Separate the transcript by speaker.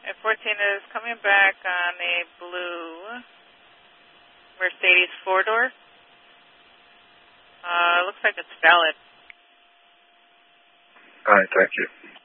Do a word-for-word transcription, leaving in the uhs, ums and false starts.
Speaker 1: F fourteen is coming back on a blue Mercedes four-door. Uh, looks like it's valid.
Speaker 2: All right, thank you.